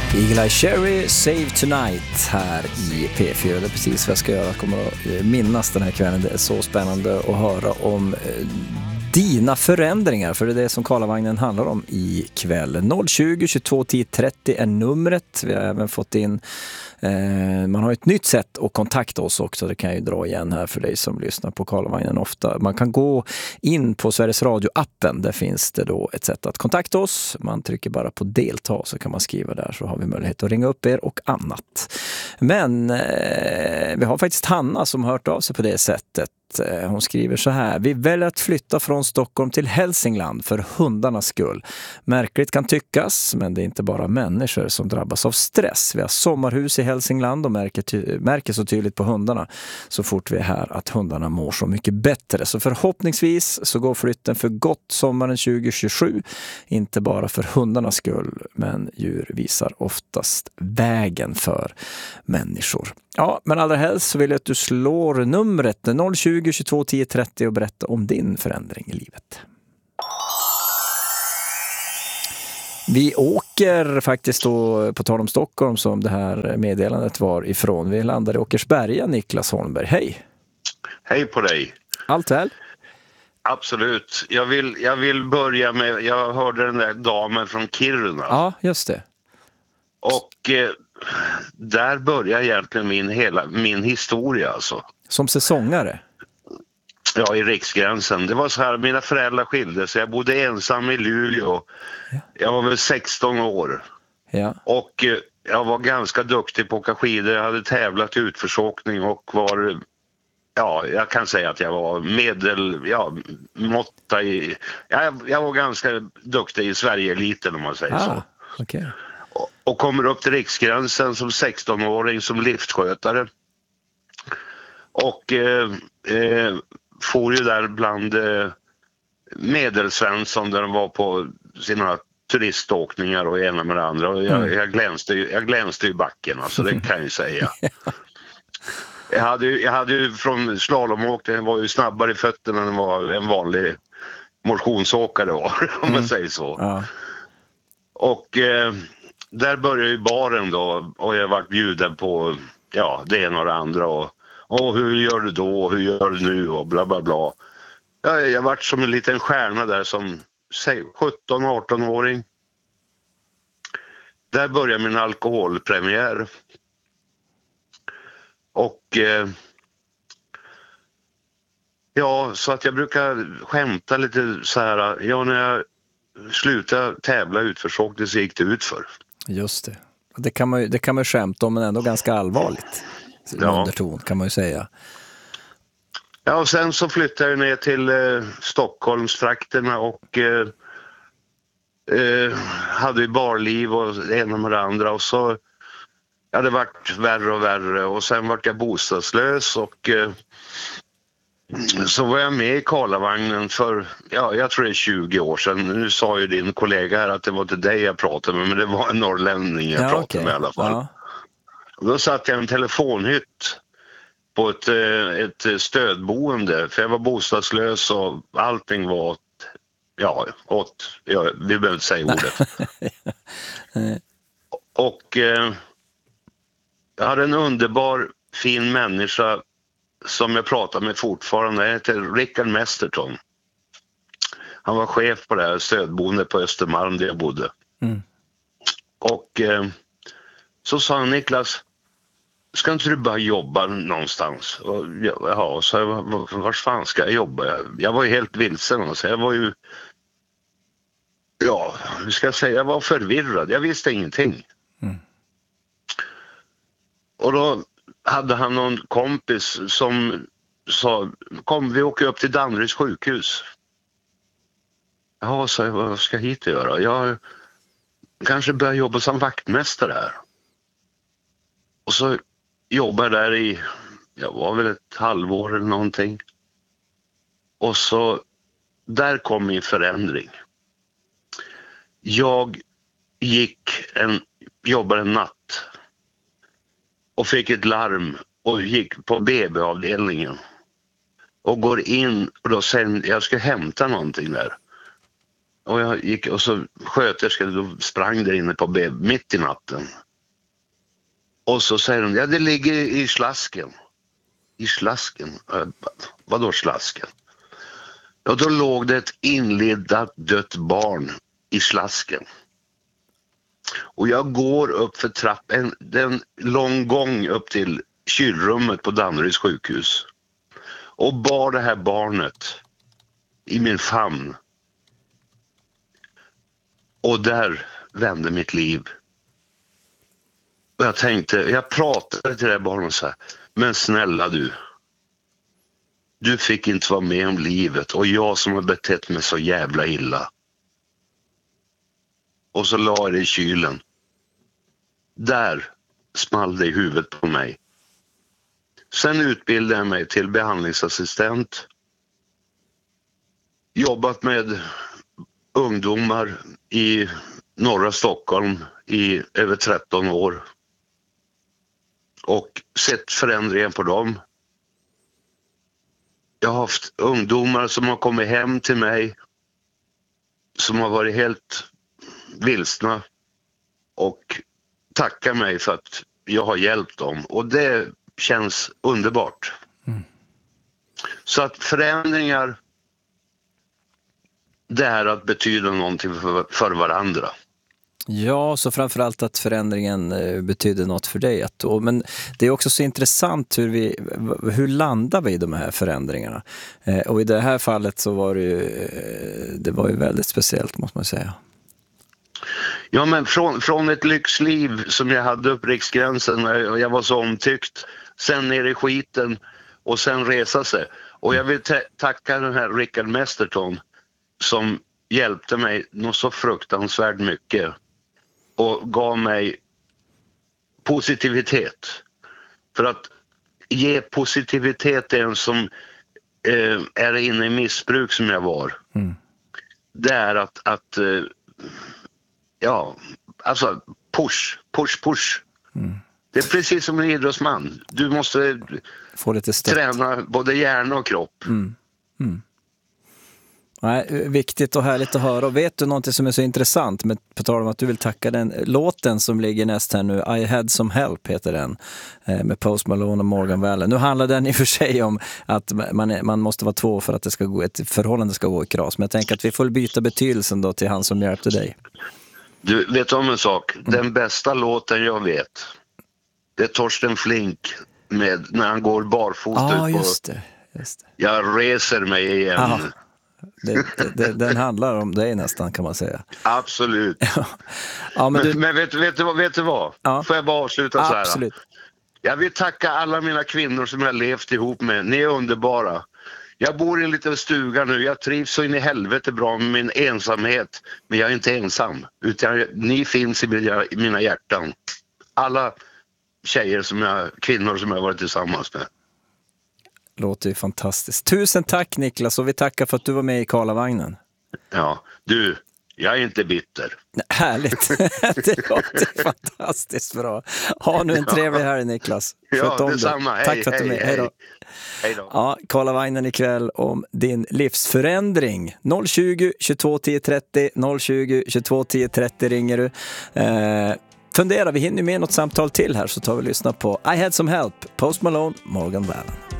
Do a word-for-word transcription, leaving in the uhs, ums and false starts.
Eagle Eye Cherry, Save Tonight här i P fyra. Det är precis vad jag ska göra. Jag kommer att minnas den här kvällen. Det är så spännande att höra om dina förändringar, för det är det som Karlavagnen handlar om i kväll. noll tjugo tjugotvå tio trettio är numret. Vi har även fått in eh, man har ett nytt sätt att kontakta oss också. Det kan jag ju dra igen här för dig som lyssnar på Karlavagnen ofta. Man kan gå in på Sveriges Radio-appen. Där finns det då ett sätt att kontakta oss. Man trycker bara på delta så kan man skriva där, så har vi möjlighet att ringa upp er och annat. Men eh, vi har faktiskt Hanna som har hört av sig på det sättet. Hon skriver så här: vi väljer att flytta från Stockholm till Hälsingland för hundarnas skull. Märkligt kan tyckas, men det är inte bara människor som drabbas av stress. Vi har sommarhus i Hälsingland och märker, ty- märker så tydligt på hundarna så fort vi är här att hundarna mår så mycket bättre. Så förhoppningsvis så går flytten för gott sommaren tjugo tjugosju. Inte bara för hundarnas skull, men djur visar oftast vägen för människor. Ja, men allra helst så vill jag att du slår numret noll tjugo tjugotvå tio trettio och berätta om din förändring i livet. Vi åker faktiskt då, på tal om Stockholm som det här meddelandet var ifrån. Vi landar i Åkersberga, Niklas Holmberg. Hej! Hej på dig! Allt väl? Absolut. Jag vill, jag vill börja med, jag hörde den där damen från Kiruna. Ja, just det. Och eh, där börjar egentligen min, hela, min historia alltså. Som säsongare? Ja, i Riksgränsen. Det var så här, mina föräldrar skilde sig. Jag bodde ensam i Luleå. Ja. Jag var väl sexton år. Ja. Och eh, jag var ganska duktig på att åka skidor. Jag hade tävlat i utförsåkning och var... Ja, jag kan säga att jag var medel... Ja, måtta i... Jag, jag var ganska duktig i Sverige-eliten om man säger ah, så. Okay. Och, och kommer upp till Riksgränsen som sexton-åring som liftskötare. Och eh, eh, får ju där bland eh, medelsvensson där de var på sina turiståkningar och ena med det andra. Och jag, mm. jag, glänste, jag glänste i backen, alltså det kan jag ju säga. jag, hade, jag hade ju från slalomåkning, jag var ju snabbare i fötterna än var en vanlig motionsåkare var, om man mm. säger så. Ja. Och eh, där började ju baren då och jag var bjuden på ja, det ena och det andra och och hur gör du då, hur gör du nu och bla bla bla. Jag, jag varit som en liten stjärna där som sjutton-arton-åring. Där började min alkoholpremiär. Och eh, ja, så att jag brukar skämta lite så här. Ja, när jag slutade tävla utförsåkning så gick det ut för. Just det. Det kan man ju, det kan man ju skämta om, men ändå ganska allvarligt. Ja. Underton kan man ju säga. Ja, och sen så flyttade jag ner till eh, Stockholmstrakterna och eh, eh, hade ju barliv och det ena med det andra och så ja, det varit värre och värre och sen vart jag bostadslös och eh, så var jag med i Karlavagnen för, ja, jag tror det är tjugo år sedan. Nu sa ju din kollega här att det var till dig jag pratade med, men det var en norrlänning jag ja, pratade okay. med i alla fall. Ja. Då satt jag i en telefonhytt på ett, ett stödboende för jag var bostadslös och allting var åt, ja, åt, ja vi behöver inte säga ordet. och eh, jag hade en underbar, fin människa som jag pratar med fortfarande. Han heter Rickard Mesterton. Han var chef på det här stödboendet på Östermalm där jag bodde. Mm. Och eh, så sa han, Niklas, ska inte du bara jobba någonstans? Och, ja, så jag, var fan ska jag jobba? Jag, jag var ju helt vilsen. Alltså. Jag var ju, ja, hur ska jag säga, jag var förvirrad. Jag visste ingenting. Mm. Och då hade han någon kompis som sa, kom vi åker upp till Danderyds sjukhus. Ja, så jag, vad ska jag hit och göra? Jag kanske börjar jobba som vaktmästare här. Och så jobbade där i, jag var väl ett halvår eller någonting. Och så, där kom min förändring. Jag gick en, jobbade en natt. Och fick ett larm och gick på B B-avdelningen. Och går in och då sen, jag ska hämta någonting där. Och jag gick och så sköterskan då sprang där inne på B mitt i natten. Och så säger de, ja det ligger i slasken. I slasken? Vadå slasken? Och då låg det ett inledat dött barn i slasken. Och jag går upp för trappen, en lång gång upp till kylrummet på Danderyds sjukhus. Och bar det här barnet i min famn. Och där vände mitt liv. Och jag tänkte, jag pratade till det här barnet och sa, men snälla du. Du fick inte vara med om livet och jag som har betett mig så jävla illa. Och så la jag det i kylen. Där small det i huvudet på mig. Sen utbildade jag mig till behandlingsassistent. Jobbat med ungdomar i norra Stockholm i över tretton år. Och sett förändringen på dem. Jag har haft ungdomar som har kommit hem till mig som har varit helt vilsna och tackar mig för att jag har hjälpt dem. Och det känns underbart. Mm. Så att förändringar, det är att betyda någonting för, för varandra. Ja, så framförallt att förändringen betyder något för dig. Att, och, men det är också så intressant hur vi hur landar vi i de här förändringarna. Eh, och i det här fallet så var det ju, det var ju väldigt speciellt måste man säga. Ja, men från, från ett lyxliv som jag hade upp Riksgränsen och jag var så omtyckt, sen ner i skiten och sen resa sig. Och jag vill ta- tacka den här Rickard Mesterton som hjälpte mig något så fruktansvärt mycket och gav mig positivitet. För att ge positivitet till en som eh, är inne i missbruk som jag var. Mm. Det är att, att eh, ja, alltså push, push, push. Mm. Det är precis som en idrottsman. Du måste få lite träna både hjärna och kropp. Mm. Mm. Nej, viktigt och härligt att höra. Och vet du någonting som är så intressant med, på tal om att du vill tacka den låten som ligger näst här nu, I Had Some Help heter den, med Post Malone och Morgan Wallen. Nu handlar den i och för sig om att man, är, man måste vara två för att det ska gå, ett förhållande ska gå i kras. Men jag tänker att vi får byta betydelsen då till han som hjälpte dig. Du vet om en sak, mm. den bästa låten jag vet, det är Torsten Flink med när han går barfota ah, ut på just det, just det. Jag reser mig igen. Aha. Det, det, den handlar om dig nästan kan man säga. Absolut. Ja. Ja, men du... men, men vet, vet, du, vet du vad? Ja. Får jag bara avsluta så här? Absolut. Jag vill tacka alla mina kvinnor som jag levt ihop med. Ni är underbara. Jag bor i en liten stuga nu. Jag trivs så in i helvete bra med min ensamhet. Men jag är inte ensam. Utan ni finns i mina, i mina hjärtan. Alla tjejer som jag, kvinnor som jag varit tillsammans med. Låter ju fantastiskt. Tusen tack Niklas och vi tackar för att du var med i Karlavagnen. Ja, du, jag är inte bitter. Härligt. Det låter fantastiskt bra. Ha nu en trevlig helg Niklas. Ja, detsamma. Hej, tack för att du är med. Hej då. Hej då. Ja, Karlavagnen ikväll om din livsförändring. noll tjugo, tjugotvå, tio trettio, noll tjugo, tjugotvå, tio trettio ringer du. Eh, fundera, vi hinner med något samtal till här så tar vi och lyssna på I Had Some Help, Post Malone, Morgan Wallen.